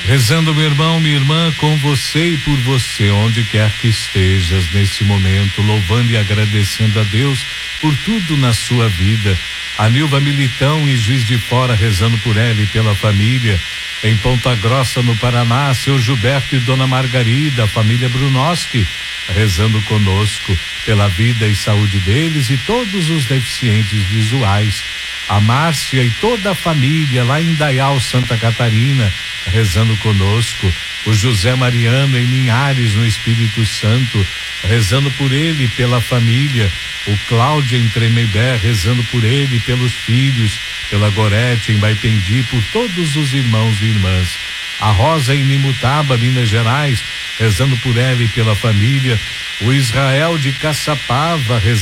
Rezando, meu irmão, minha irmã, com você e por você, onde quer que estejas nesse momento, louvando e agradecendo a Deus por tudo na sua vida. A Nilva Militão em Juiz de Fora, rezando por ela e pela família. Em Ponta Grossa, no Paraná, seu Gilberto e Dona Margarida, a família Brunoski, rezando conosco pela vida e saúde deles e todos os deficientes visuais. A Márcia e toda a família lá em Dayal, Santa Catarina, rezando conosco. O José Mariano em Linhares, no Espírito Santo, rezando por ele e pela família. O Cláudio em Tremembé, rezando por ele e pelos filhos. Pela Gorete em Baipendi, por todos os irmãos e irmãs. A Rosa em Nimutaba, Minas Gerais, rezando por ela e pela família. O Israel de Caçapava, rezando